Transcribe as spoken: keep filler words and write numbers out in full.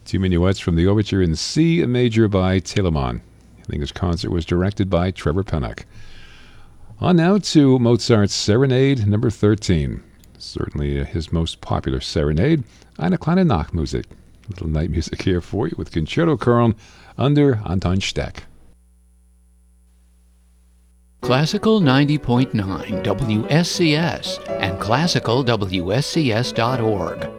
Two minuets from the overture in C major by Telemann. The English concert was directed by Trevor Pennock. On now to Mozart's Serenade number thirteen. Certainly his most popular serenade. Eine kleine Nachtmusik. A little night music here for you with Concerto Köln under Anton Steck. Classical ninety point nine W S C S and classical W S C S dot org.